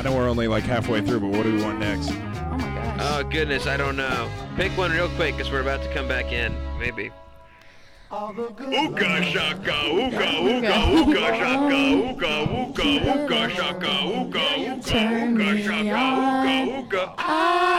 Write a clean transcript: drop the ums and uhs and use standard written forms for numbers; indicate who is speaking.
Speaker 1: I know we're only like halfway through, but what do we want next?
Speaker 2: Oh my gosh.
Speaker 3: Oh, goodness, I don't know. Pick one real quick, because we're about to come back in. Maybe. Ooga shaka, ooga, ooga, ooga shaka, ooga, ooga, ooga shaka, ooga, ooga, ooga shaka, ooga, ooga.